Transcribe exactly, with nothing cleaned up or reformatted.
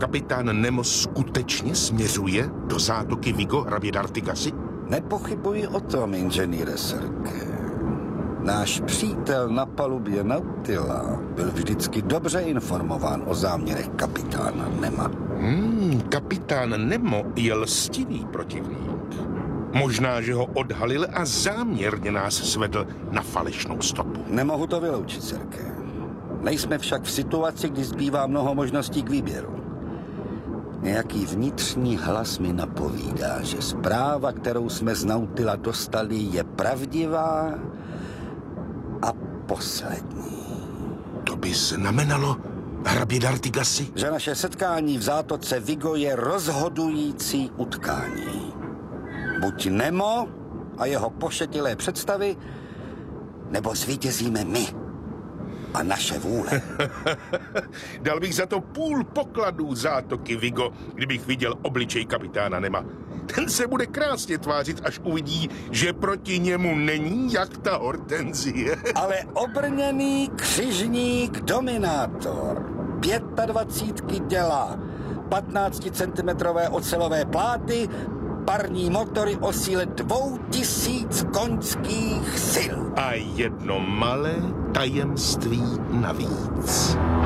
Kapitán Nemo skutečně směřuje do zátoky Vigo hrabě D'Artigasy? Nepochybuji o tom, inženýre Sirke. Náš přítel na palubě Nautila byl vždycky dobře informován o záměrech kapitána Nema. Hmm, kapitán Nemo je lstivý protivník. Možná, že ho odhalil a záměrně nás svedl na falešnou stopu. Nemohu to vyloučit, Sirke. Nejsme však v situaci, kdy zbývá mnoho možností k výběru. Nějaký vnitřní hlas mi napovídá, že zpráva, kterou jsme z Nautila dostali, je pravdivá a poslední. To by znamenalo hrabě D'Artigasy? Že naše setkání v zátoce Vigo je rozhodující utkání. Buď Nemo a jeho pošetilé představy, nebo zvítězíme my a naše vůle. Dal bych za to půl pokladů zátoky Vigo, kdybych viděl obličej kapitána Nema. Ten se bude krásně tvářit, až uvidí, že proti němu není jak ta hortenzie. Ale obrněný křižník dominátor. Pětadvacítky dělá, patnácticentimetrové ocelové pláty, parní motory o síle dvou tisíc koňských sil. A jedno malé tajemství navíc.